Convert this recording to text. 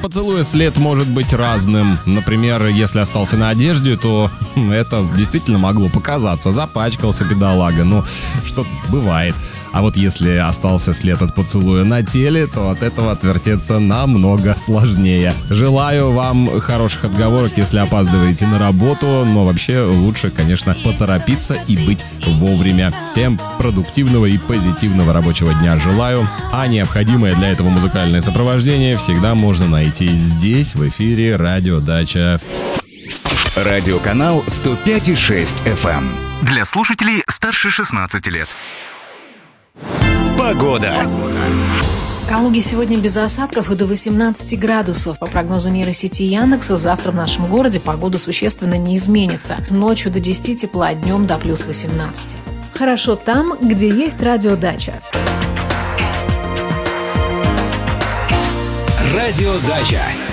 поцелуя след может быть разным. Например, если остался на одежде, то это действительно могло показаться. Запачкался бедолага, ну, что бывает. А вот если остался след от поцелуя на теле, то от этого отвертеться намного сложнее. Желаю вам хороших отговорок, если опаздываете на работу, но вообще лучше, конечно, поторопиться и быть вовремя. Всем продуктивного и позитивного рабочего дня желаю, а необходимое для этого музыкальное сопровождение всегда можно найти здесь, в эфире Радио Дача. Радиоканал 105,6 FM. Для слушателей старше 16 лет. Погода. В Калуге сегодня без осадков и до 18 градусов. По прогнозу нейросети Яндекса, завтра в нашем городе погода существенно не изменится. Ночью до 10 тепла, днем до плюс 18. Хорошо там, где есть радиодача. Радиодача.